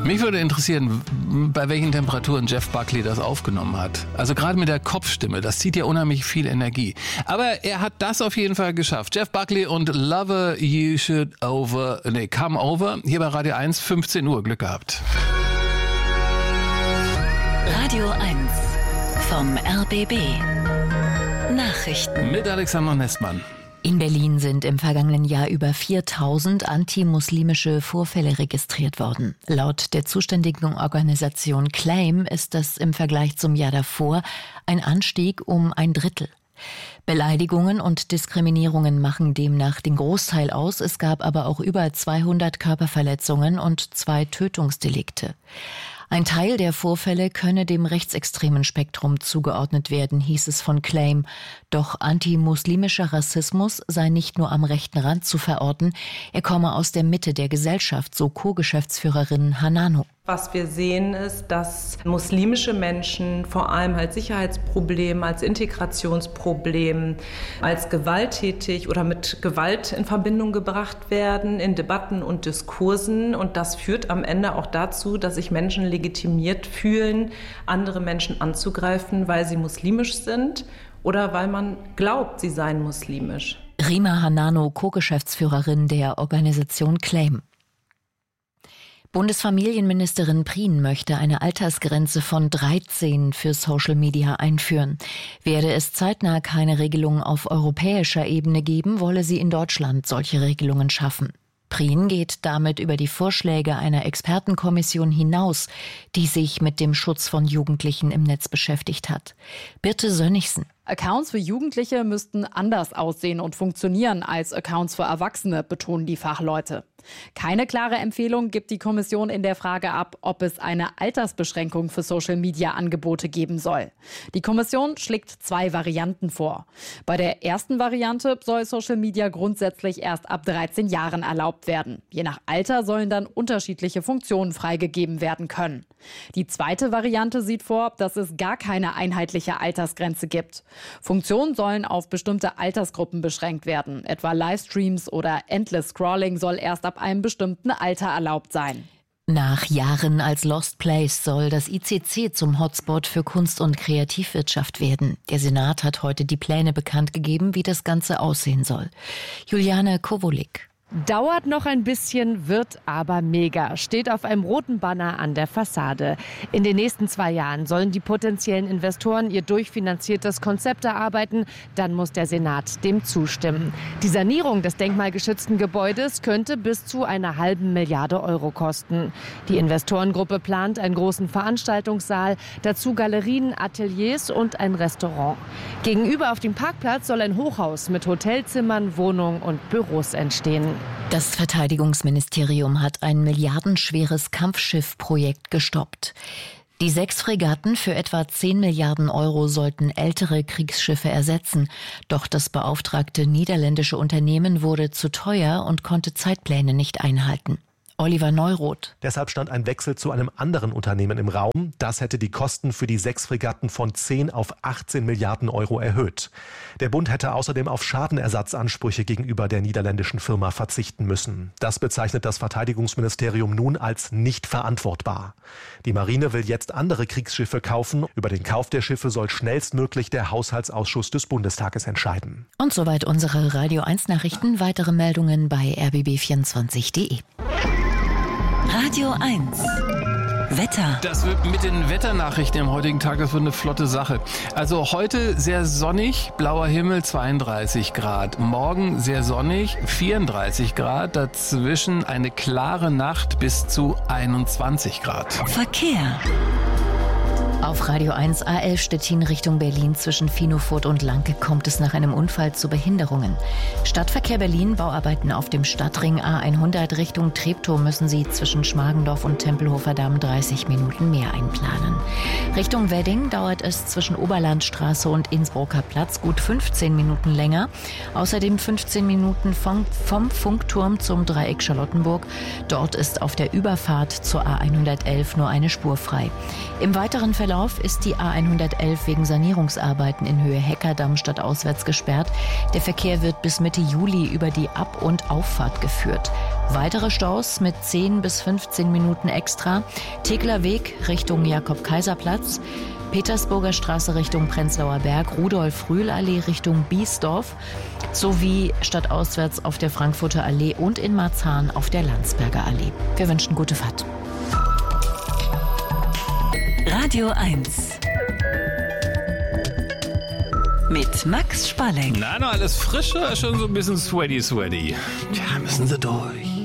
Mich würde interessieren, bei welchen Temperaturen Jeff Buckley das aufgenommen hat. Also gerade mit der Kopfstimme, das zieht ja unheimlich viel Energie. Aber er hat das auf jeden Fall geschafft. Jeff Buckley und Lover You Should Come Over. Hier bei Radio 1, 15 Uhr. Glück gehabt. Radio 1 vom RBB. Nachrichten. Mit Alexander Nestmann. In Berlin sind im vergangenen Jahr über 4000 antimuslimische Vorfälle registriert worden. Laut der zuständigen Organisation Claim ist das im Vergleich zum Jahr davor ein Anstieg um 1/3. Beleidigungen und Diskriminierungen machen demnach den Großteil aus. Es gab aber auch über 200 Körperverletzungen und 2 Tötungsdelikte. Ein Teil der Vorfälle könne dem rechtsextremen Spektrum zugeordnet werden, hieß es von Claim. Doch antimuslimischer Rassismus sei nicht nur am rechten Rand zu verorten, er komme aus der Mitte der Gesellschaft, so Co-Geschäftsführerin Hanano. Was wir sehen ist, dass muslimische Menschen vor allem als Sicherheitsproblem, als Integrationsproblem, als gewalttätig oder mit Gewalt in Verbindung gebracht werden in Debatten und Diskursen. Und das führt am Ende auch dazu, dass sich Menschen legitimiert fühlen, andere Menschen anzugreifen, weil sie muslimisch sind oder weil man glaubt, sie seien muslimisch. Rima Hanano, Co-Geschäftsführerin der Organisation Claim. Bundesfamilienministerin Prien möchte eine Altersgrenze von 13 für Social Media einführen. Werde es zeitnah keine Regelung auf europäischer Ebene geben, wolle sie in Deutschland solche Regelungen schaffen. Prien geht damit über die Vorschläge einer Expertenkommission hinaus, die sich mit dem Schutz von Jugendlichen im Netz beschäftigt hat. Birte Sönnigsen. Accounts für Jugendliche müssten anders aussehen und funktionieren als Accounts für Erwachsene, betonen die Fachleute. Keine klare Empfehlung gibt die Kommission in der Frage ab, ob es eine Altersbeschränkung für Social-Media-Angebote geben soll. Die Kommission schlägt 2 Varianten vor. Bei der ersten Variante soll Social Media grundsätzlich erst ab 13 Jahren erlaubt werden. Je nach Alter sollen dann unterschiedliche Funktionen freigegeben werden können. Die zweite Variante sieht vor, dass es gar keine einheitliche Altersgrenze gibt. Funktionen sollen auf bestimmte Altersgruppen beschränkt werden. Etwa Livestreams oder Endless Scrolling soll erst ab einem bestimmten Alter erlaubt sein. Nach Jahren als Lost Place soll das ICC zum Hotspot für Kunst- und Kreativwirtschaft werden. Der Senat hat heute die Pläne bekannt gegeben, wie das Ganze aussehen soll. Juliane Kowolik. Dauert noch ein bisschen, wird aber mega. Steht auf einem roten Banner an der Fassade. In den nächsten 2 Jahren sollen die potenziellen Investoren ihr durchfinanziertes Konzept erarbeiten. Dann muss der Senat dem zustimmen. Die Sanierung des denkmalgeschützten Gebäudes könnte bis zu 1,5 Milliarde Euro kosten. Die Investorengruppe plant einen großen Veranstaltungssaal, dazu Galerien, Ateliers und ein Restaurant. Gegenüber auf dem Parkplatz soll ein Hochhaus mit Hotelzimmern, Wohnungen und Büros entstehen. Das Verteidigungsministerium hat ein milliardenschweres Kampfschiffprojekt gestoppt. Die 6 Fregatten für etwa 10 Milliarden Euro sollten ältere Kriegsschiffe ersetzen. Doch das beauftragte niederländische Unternehmen wurde zu teuer und konnte Zeitpläne nicht einhalten. Oliver Neuroth. Deshalb stand ein Wechsel zu einem anderen Unternehmen im Raum. Das hätte die Kosten für die 6 Fregatten von 10 auf 18 Milliarden Euro erhöht. Der Bund hätte außerdem auf Schadenersatzansprüche gegenüber der niederländischen Firma verzichten müssen. Das bezeichnet das Verteidigungsministerium nun als nicht verantwortbar. Die Marine will jetzt andere Kriegsschiffe kaufen. Über den Kauf der Schiffe soll schnellstmöglich der Haushaltsausschuss des Bundestages entscheiden. Und soweit unsere Radio 1 Nachrichten. Weitere Meldungen bei rbb24.de. Radio 1 Wetter. Das wird mit den Wetternachrichten am heutigen Tag, das wird eine flotte Sache. Also heute sehr sonnig, blauer Himmel, 32 Grad. Morgen sehr sonnig, 34 Grad. Dazwischen eine klare Nacht bis zu 21 Grad. Verkehr. Auf Radio 1 A11 Stettin Richtung Berlin zwischen Finofurt und Lanke kommt es nach einem Unfall zu Behinderungen. Stadtverkehr Berlin, Bauarbeiten auf dem Stadtring A100 Richtung Treptow müssen Sie zwischen Schmargendorf und Tempelhofer Damm 30 Minuten mehr einplanen. Richtung Wedding dauert es zwischen Oberlandstraße und Innsbrucker Platz gut 15 Minuten länger. Außerdem 15 Minuten vom Funkturm zum Dreieck Charlottenburg. Dort ist auf der Überfahrt zur A111 nur eine Spur frei. Im weiteren Verlauf Verlauf ist die A111 wegen Sanierungsarbeiten in Höhe Heckerdamm stadtauswärts gesperrt. Der Verkehr wird bis Mitte Juli über die Ab- und Auffahrt geführt. Weitere Staus mit 10 bis 15 Minuten extra. Tegeler Weg Richtung Jakob-Kaiser-Platz, Petersburger Straße Richtung Prenzlauer Berg, Rudolf-Rühl-Allee Richtung Biesdorf sowie stadtauswärts auf der Frankfurter Allee und in Marzahn auf der Landsberger Allee. Wir wünschen gute Fahrt. Radio 1 mit Max Spalleck. Na, noch alles frisch oder schon so ein bisschen sweaty? Tja, müssen sie durch.